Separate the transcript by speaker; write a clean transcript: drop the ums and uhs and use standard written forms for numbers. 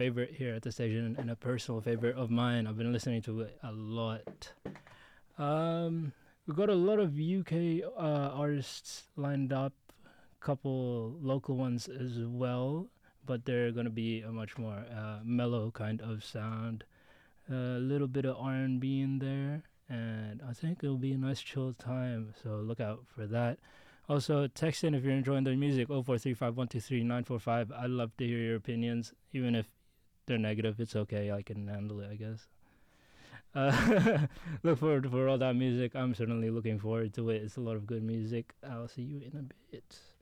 Speaker 1: favorite here at the station and a personal favorite of mine. I've been listening to it a lot. We got a lot of UK artists lined up, couple local ones as well, but they're gonna be a much more mellow kind of sound. A little bit of R&B in there, and I think it'll be a nice chill time. So look out for that. Also, text in if you're enjoying the music. 0435 I'd love to hear your opinions, even if they're negative. It's okay. I can handle it, I guess. Look forward for all that music. I'm certainly looking forward to it. It's a lot of good music. I'll see you in a bit.